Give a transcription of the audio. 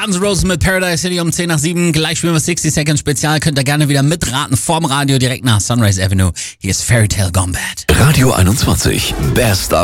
Guns N' Roses mit Paradise City um 10 nach 7. Gleich spielen wir 60 Seconds Spezial. Könnt ihr gerne wieder mitraten vorm Radio direkt nach Sunrise Avenue. Hier ist Fairy Tale Gone Bad. Radio 21. Best